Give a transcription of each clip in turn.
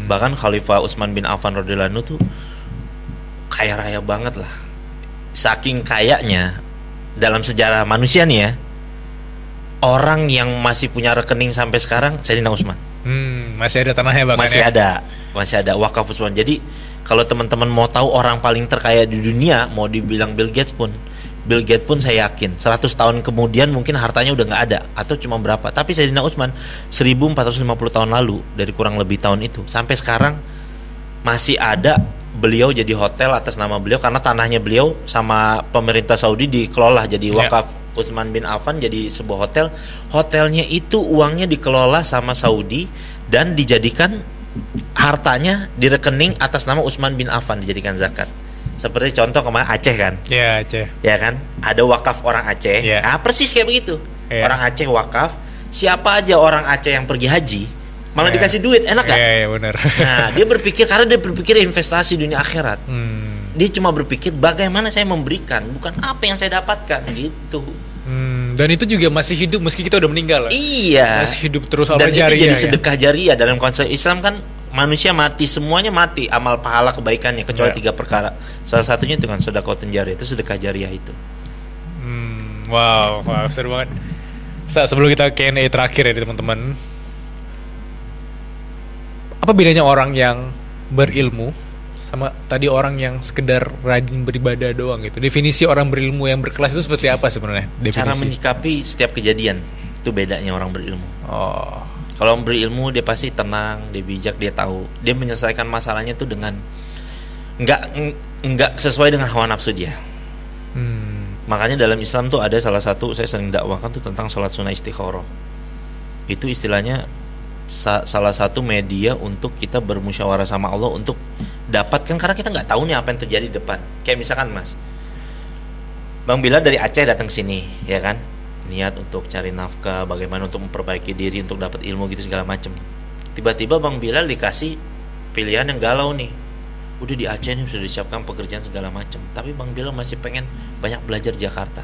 Bahkan Khalifah Utsman bin Affan radhiyallahu anhu tuh kaya raya banget lah. Saking kayanya dalam sejarah manusia nih ya, orang yang masih punya rekening sampai sekarang Sayyidina Utsman. Masih ada tanahnya bahkan Masih ada wakaf Utsman. Jadi kalau teman-teman mau tahu orang paling terkaya di dunia, mau dibilang Bill Gates pun saya yakin 100 tahun kemudian mungkin hartanya udah nggak ada atau cuma berapa. Tapi Sayyidina Utsman 1450 tahun lalu, dari kurang lebih tahun itu sampai sekarang masih ada. Beliau jadi hotel atas nama beliau karena tanahnya beliau sama pemerintah Saudi dikelola jadi wakaf Utsman bin Affan, jadi sebuah hotel. Hotelnya itu uangnya dikelola sama Saudi dan dijadikan hartanya di rekening atas nama Utsman bin Affan, dijadikan zakat. Seperti contoh kemarin Aceh kan? Iya, Aceh. Ya kan? Ada wakaf orang Aceh. Nah, persis kayak begitu. Orang Aceh wakaf. Siapa aja orang Aceh yang pergi haji malah dikasih duit, enak gak? Iya, benar. Nah, dia berpikir investasi dunia akhirat. Dia cuma berpikir bagaimana saya memberikan, bukan apa yang saya dapatkan gitu. Dan itu juga masih hidup meski kita udah meninggal. Iya. Masih hidup terus, dan itu jariah, jadi sedekah jariah. Dalam konsep Islam kan manusia mati, semuanya mati, amal pahala kebaikannya kecuali 3 perkara. Salah satunya itu kan sedekah jariah, itu sedekah jariah itu. Wow, seru banget. Sebelum kita Q&A terakhir ya teman-teman, apa bedanya orang yang berilmu sama tadi orang yang sekedar rajin beribadah doang gitu? Definisi orang berilmu yang berkelas itu seperti apa sebenarnya? Cara menyikapi setiap kejadian itu bedanya orang berilmu. Kalau orang berilmu dia pasti tenang, dia bijak, dia tahu, dia menyelesaikan masalahnya tuh dengan nggak sesuai dengan hawa nafsu dia. Makanya dalam Islam tuh ada salah satu, saya sering dakwakan tuh tentang sholat sunnah istikharah. Itu istilahnya salah satu media untuk kita bermusyawarah sama Allah untuk dapatkan, karena kita nggak tahu nih apa yang terjadi di depan. Kayak misalkan Mas, Bang Bilal dari Aceh datang sini, ya kan, niat untuk cari nafkah, bagaimana untuk memperbaiki diri, untuk dapat ilmu gitu segala macam. Tiba-tiba Bang Bilal dikasih pilihan yang galau nih. Udah di Aceh nih sudah disiapkan pekerjaan segala macam, tapi Bang Bilal masih pengen banyak belajar Jakarta.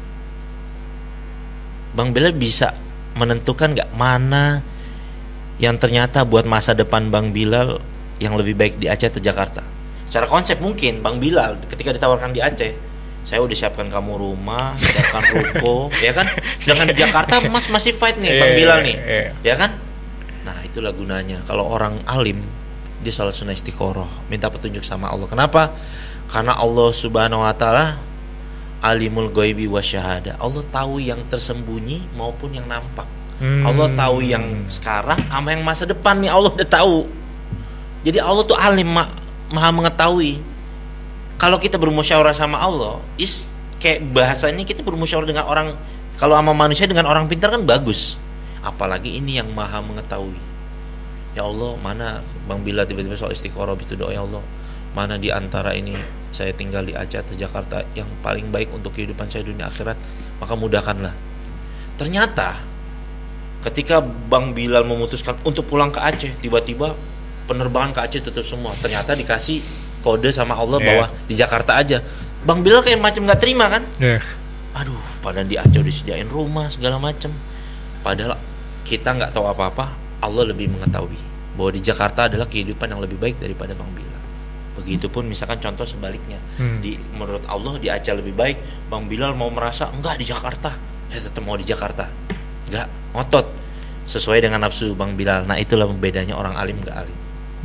Bang Bilal bisa menentukan nggak mana yang ternyata buat masa depan Bang Bilal yang lebih baik di Aceh atau Jakarta? Secara konsep mungkin Bang Bilal ketika ditawarkan di Aceh, saya udah siapkan kamu rumah, siapkan ruko, ya kan? Sedangkan di Jakarta Mas masih fight nih Bang Bilal nih, ya kan? Nah, itulah gunanya kalau orang alim, dia sholat sunnah istikharah, minta petunjuk sama Allah. Kenapa? Karena Allah Subhanahu wa taala alimul ghaibi wasyahada. Allah tahu yang tersembunyi maupun yang nampak. Allah tahu yang sekarang sama yang masa depan nih, Allah udah tahu. Jadi Allah tuh alim, maha mengetahui. Kalau kita bermusyawarah sama Allah, kayak bahasanya kita bermusyawarah dengan orang, kalau sama manusia dengan orang pintar kan bagus. Apalagi ini yang maha mengetahui. Ya Allah, mana Bang Bilal tiba-tiba soal istikharah itu doa, ya Allah, mana di antara ini saya tinggal di Aceh atau Jakarta yang paling baik untuk kehidupan saya dunia akhirat, maka mudahkanlah. Ternyata ketika Bang Bilal memutuskan untuk pulang ke Aceh, tiba-tiba penerbangan ke Aceh tutup semua. Ternyata dikasih kode sama Allah bahwa di Jakarta aja. Bang Bilal kayak macam nggak terima kan? Aduh, padahal di Aceh udah disediain rumah segala macam. Padahal kita nggak tahu apa-apa, Allah lebih mengetahui bahwa di Jakarta adalah kehidupan yang lebih baik daripada Bang Bilal. Begitupun misalkan contoh sebaliknya, menurut Allah di Aceh lebih baik, Bang Bilal mau merasa enggak di Jakarta, saya tetap mau di Jakarta. Enggak, ngotot sesuai dengan nafsu Bang Bilal. Nah, itulah bedanya orang alim gak alim.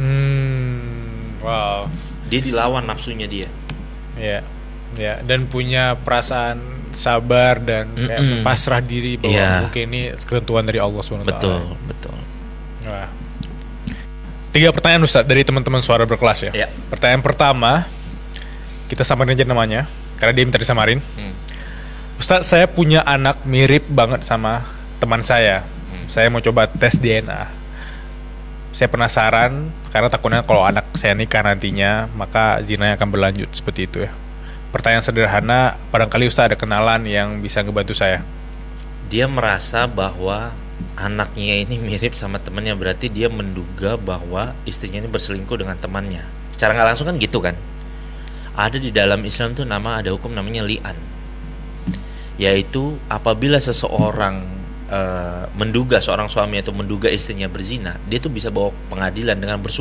Wow. Dia dilawan nafsunya dia. Ya, dan punya perasaan sabar dan pasrah diri bahwa mungkin ini ketentuan dari Allah SWT. Betul. Wah. 3 pertanyaan Ustaz dari teman-teman suara berkelas ya. Pertanyaan pertama, kita samarin aja namanya karena dia minta disamarin. Ustaz, saya punya anak mirip banget sama teman saya. Saya mau coba tes DNA. Saya penasaran karena takutnya kalau anak saya nikah nantinya maka zinanya akan berlanjut seperti itu ya. Pertanyaan sederhana, barangkali Ustaz ada kenalan yang bisa ngebantu saya. Dia merasa bahwa anaknya ini mirip sama temannya, berarti dia menduga bahwa istrinya ini berselingkuh dengan temannya. Secara nggak langsung kan gitu kan. Ada di dalam Islam tuh ada hukum namanya li'an, yaitu apabila seseorang menduga, seorang suami atau menduga istrinya berzina, dia tuh bisa bawa pengadilan dengan